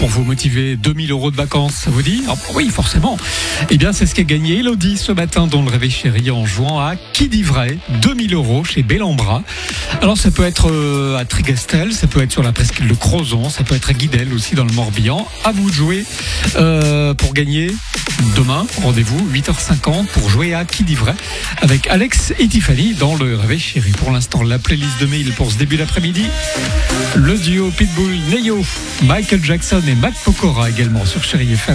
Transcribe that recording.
Pour vous motiver, 2000 € de vacances, ça vous dit? Oui, forcément. Eh bien, c'est ce qu'a gagné Elodie ce matin dans le Réveil Chéri en jouant à Qui dit vrai, 2000 € chez Bellambra. Alors, ça peut être à Trigastel, ça peut être sur la presqu'île de Crozon, ça peut être à Guidel aussi dans le Morbihan. À vous de jouer pour gagner demain. Rendez-vous 8h50 pour jouer à Qui dit vrai avec Alex et Tiffany dans le Réveil Chéri. Pour l'instant, la playlist de mail pour ce début d'après-midi. Le duo Pitbull, Neyo, Michael Jackson et Matt Pokora également sur Chéri FM.